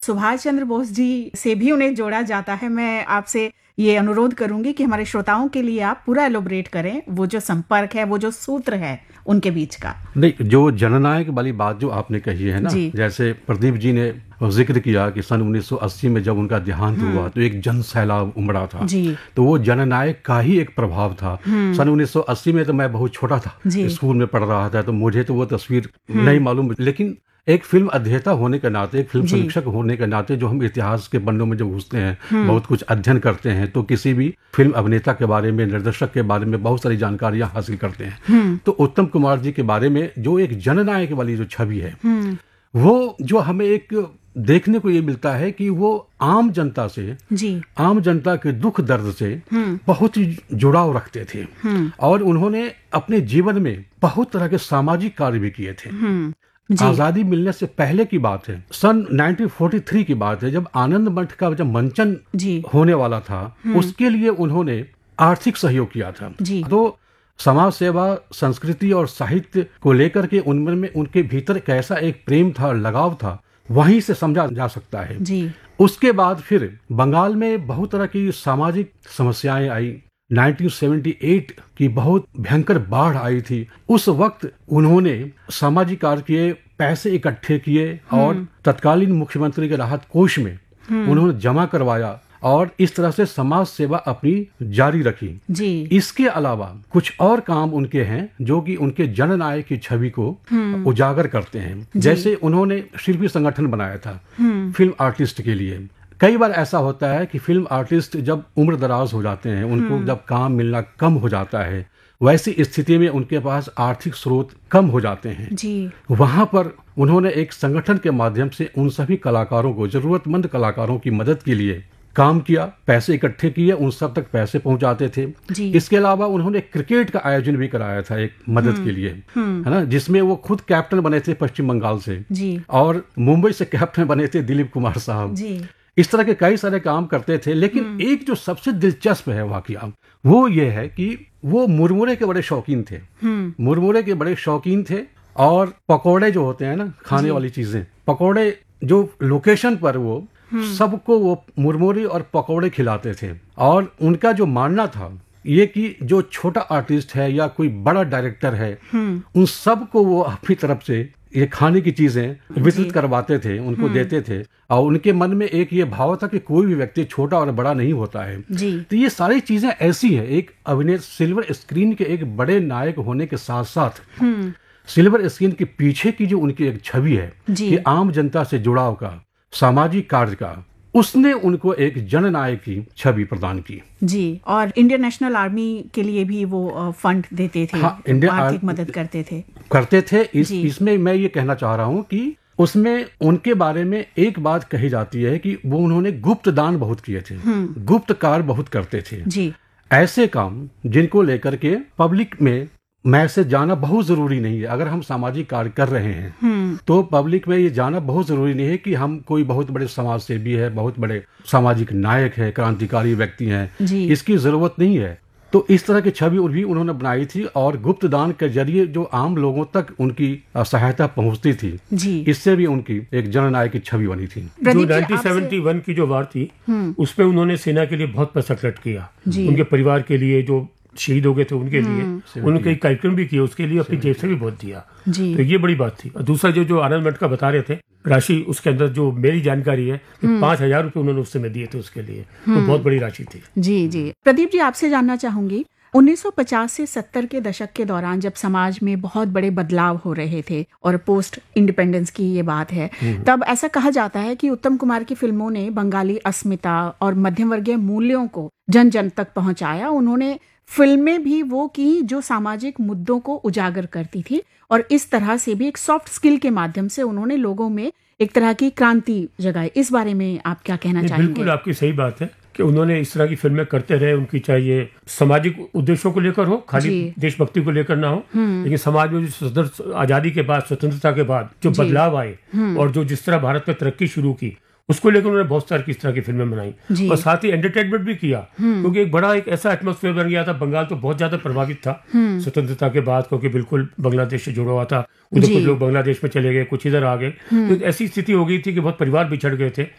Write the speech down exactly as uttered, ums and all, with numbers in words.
सुभाष चंद्र बोस जी से भी उन्हें जोड़ा जाता है। मैं आपसे ये अनुरोध करूंगी कि हमारे श्रोताओं के लिए आप पूरा एलोबरेट करें, वो जो संपर्क है, वो जो सूत्र है उनके बीच का। नहीं, जो जननायक वाली बात जो आपने कही है ना, जैसे प्रदीप जी ने जिक्र किया कि सन उन्नीस सौ अस्सी में जब उनका देहांत हुआ तो एक जन सैलाब उमड़ा था, तो वो जननायक का ही एक प्रभाव था। सन उन्नीस सौ अस्सी में तो मैं बहुत छोटा था, स्कूल में पढ़ रहा था, तो मुझे तो वो तस्वीर नहीं मालूम, लेकिन एक फिल्म अध्येता होने के नाते, एक फिल्म समीक्षक होने के नाते, जो हम इतिहास के पन्नों में जब घुसते हैं, बहुत कुछ अध्ययन करते हैं, तो किसी भी फिल्म अभिनेता के बारे में, निर्देशक के बारे में बहुत सारी जानकारियां हासिल करते हैं। तो उत्तम कुमार जी के बारे में जो एक जननायक वाली जो छवि है, वो जो हमें एक देखने को ये मिलता है कि वो आम जनता से, जी, आम जनता के दुख दर्द से बहुत ही जुड़ाव रखते थे, और उन्होंने अपने जीवन में बहुत तरह के सामाजिक कार्य भी किए थे। आजादी मिलने से पहले की बात है, सन उन्नीस सौ तैंतालीस की बात है, जब आनंद मठ का जब मंचन होने वाला था, उसके लिए उन्होंने आर्थिक सहयोग किया था। तो समाज सेवा, संस्कृति और साहित्य को लेकर के उनमें में उनके भीतर कैसा एक प्रेम था, लगाव था, वहीं से समझा जा सकता है। जी। उसके बाद फिर बंगाल में बहुत तरह की सामाजिक समस्याएं आई। उन्नीस सौ अठहत्तर की बहुत भयंकर बाढ़ आई थी। उस वक्त उन्होंने सामाजिक कार्य किए, पैसे इकट्ठे किए और तत्कालीन मुख्यमंत्री के राहत कोष में उन्होंने जमा करवाया और इस तरह से समाज सेवा अपनी जारी रखी। जी। इसके अलावा कुछ और काम उनके हैं जो कि उनके जननायक की छवि को उजागर करते हैं। जैसे उन्होंने शिल्पी संगठन बनाया था फिल्म आर्टिस्ट के लिए। कई बार ऐसा होता है कि फिल्म आर्टिस्ट जब उम्र दराज हो जाते हैं, उनको जब काम मिलना कम हो जाता है, वैसी स्थिति में उनके पास आर्थिक स्रोत कम हो जाते हैं। जी। वहां पर उन्होंने एक संगठन के माध्यम से उन सभी कलाकारों को, जरूरतमंद कलाकारों की मदद के लिए काम किया, पैसे इकट्ठे किए, उन सब तक पैसे पहुंचाते थे। जी। इसके अलावा उन्होंने क्रिकेट का आयोजन भी कराया था एक मदद के लिए, है ना, जिसमें वो खुद कैप्टन बने थे पश्चिम बंगाल से। जी। और मुंबई से कैप्टन बने थे दिलीप कुमार साहब। जी। इस तरह के कई सारे काम करते थे, लेकिन एक जो सबसे दिलचस्प है वाकया, वो ये है कि वो मुरमुरे के बड़े शौकीन थे। मुरमुरे के बड़े शौकीन थे और पकोड़े जो होते हैं ना, खाने वाली चीजें, पकोड़े जो लोकेशन पर वो सबको वो मुरमुरे और पकोड़े खिलाते थे। और उनका जो मानना था ये कि जो छोटा आर्टिस्ट है या कोई बड़ा डायरेक्टर है, उन सबको वो अपनी तरफ से ये खाने की चीजें वितरित करवाते थे, उनको देते थे। और उनके मन में एक ये भाव था कि कोई भी व्यक्ति छोटा और बड़ा नहीं होता है। जी। तो ये सारी चीजें ऐसी हैं, एक अभिनेता सिल्वर स्क्रीन के एक बड़े नायक होने के साथ साथ सिल्वर स्क्रीन के पीछे की जो उनकी एक छवि है कि आम जनता से जुड़ाव का, सामाजिक कार्य का, उसने उनको एक जननायक की छवि प्रदान की। जी। और इंडियन नेशनल आर्मी के लिए भी वो फंड देते थे। हाँ, आर्थिक मदद करते थे करते थे इस, इसमें मैं ये कहना चाह रहा हूँ कि उसमें उनके बारे में एक बात कही जाती है कि वो उन्होंने गुप्त दान बहुत किए थे, गुप्त कार्य बहुत करते थे। जी। ऐसे काम जिनको लेकर के पब्लिक में मैसेज जाना बहुत जरूरी नहीं है। अगर हम सामाजिक कार्य कर रहे हैं तो पब्लिक में ये जाना बहुत जरूरी नहीं है कि हम कोई बहुत बड़े समाज सेवी है, बहुत बड़े सामाजिक नायक है, क्रांतिकारी व्यक्ति हैं, इसकी जरूरत नहीं है। तो इस तरह की छवि भी उन्होंने बनाई थी और गुप्त दान के जरिए जो आम लोगों तक उनकी सहायता पहुंचती थी, इससे भी उनकी एक जननायक की छवि बनी थी। जो उन्नीस सौ इकहत्तर की जो वार थी, उसमें उन्होंने सेना के लिए बहुत पैसा कलेक्ट किया, उनके परिवार के लिए, जो शहीद हो गए थे उनके लिए, उनके कार्यक्रम भी किए, उसके लिए अपनी जेब से भी बहुत दिया। जी। तो ये बड़ी बात थी। और दूसरा जो जो आनंद मठ का बता रहे थे राशि, उसके अंदर जो मेरी जानकारी है कि पांच हजार रुपए उन्होंने उस समय दिए थे उसके लिए, तो बहुत बड़ी राशि थी। जी जी। प्रदीप जी, आपसे जानना चाहूंगी, उन्नीस सौ पचास से सत्तर के दशक के दौरान जब समाज में बहुत बड़े बदलाव हो रहे थे और पोस्ट इंडिपेंडेंस की ये बात है, तब ऐसा कहा जाता है कि उत्तम कुमार की फिल्मों ने बंगाली अस्मिता और मध्यम वर्गीय मूल्यों को जन जन तक पहुंचाया। उन्होंने फिल्में भी वो की जो सामाजिक मुद्दों को उजागर करती थी और इस तरह से भी एक सॉफ्ट स्किल के माध्यम से उन्होंने लोगों में एक तरह की क्रांति जगाई। इस बारे में आप क्या कहना चाहेंगे? बिल्कुल आपकी सही बात है कि उन्होंने इस तरह की फिल्में करते रहे। उनकी चाहिए सामाजिक उद्देश्यों को लेकर हो, खाली देशभक्ति को लेकर ना हो, लेकिन समाज में जो आजादी के बाद, स्वतंत्रता के बाद जो बदलाव आए और जो जिस तरह भारत में तरक्की शुरू की, उसको लेकर उन्होंने बहुत सारी किस तरह की फिल्में बनाई और साथ ही एंटरटेनमेंट भी किया, क्योंकि एक बड़ा एक ऐसा एटमॉस्फेयर बन गया था। बंगाल तो बहुत ज्यादा प्रभावित था स्वतंत्रता के बाद, क्योंकि बिल्कुल बांग्लादेश से जुड़ा हुआ था। उधर कुछ लोग बांग्लादेश में चले गए, कुछ इधर आ गए, तो ऐसी स्थिति हो गई थी कि बहुत परिवार बिछड़ गए थे।